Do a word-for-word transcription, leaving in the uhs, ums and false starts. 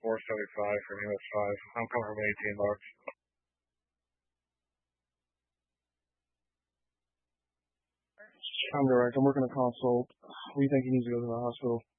four seventy-five from U S five. I'm coming from eighteen marks. I'm direct. I'm working a consult. We think he needs to go to the hospital.